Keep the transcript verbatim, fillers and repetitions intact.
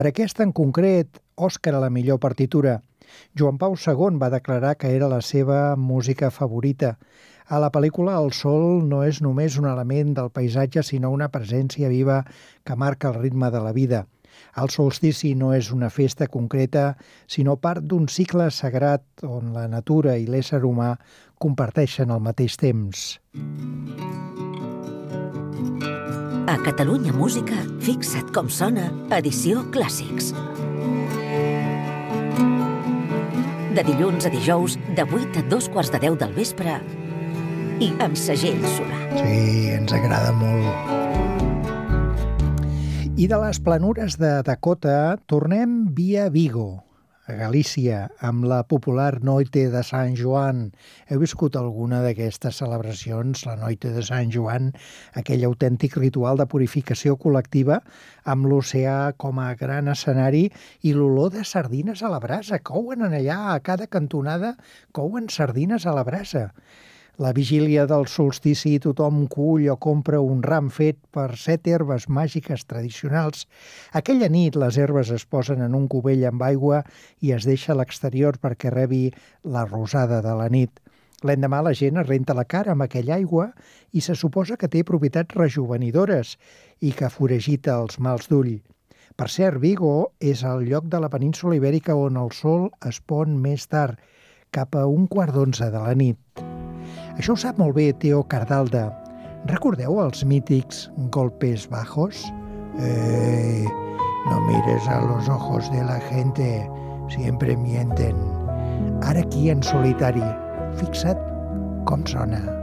Per aquesta en concret, Òscar a la millor partitura. Joan Pau segon va declarar que era la seva música favorita. A la pel·lícula el sol no és només un element del paisatge, sinó una presència viva que marca el ritme de la vida. El solstici no és una festa concreta, sinó part d'un cicle sagrat on la natura i l'ésser humà comparteixen el mateix temps. A Catalunya Música, fixa't com sona, edició Clàssics. De dilluns a dijous, de vuit a dos quarts de deu del vespre, i amb segell solar. Sí, ens agrada molt. I de les planures de Dakota tornem via Vigo, a Galícia, amb la popular Noite de Sant Joan. Heu viscut alguna d'aquestes celebracions, la Noite de Sant Joan, aquell autèntic ritual de purificació col·lectiva amb l'oceà com a gran escenari i l'olor de sardines a la brasa. Couen allà, a cada cantonada, couen sardines a la brasa. La vigília del solstici tothom cull o compra un ram fet per set herbes màgiques tradicionals. Aquella nit les herbes es posen en un cubell amb aigua i es deixa a l'exterior perquè rebi la rosada de la nit. L'endemà la gent es renta la cara amb aquella aigua i se suposa que té propietats rejuvenidores i que foragita els mals d'ull. Per cert, Vigo és el lloc de la península ibèrica on el sol es pon més tard, cap a un quart d'onze de la nit. Això ho sap molt bé Teo Cardalda. Recordeu els mítics golpes bajos? Eh, no mires a los ojos de la gente, siempre mienten. Ara aquí en solitari, fixa't com sona.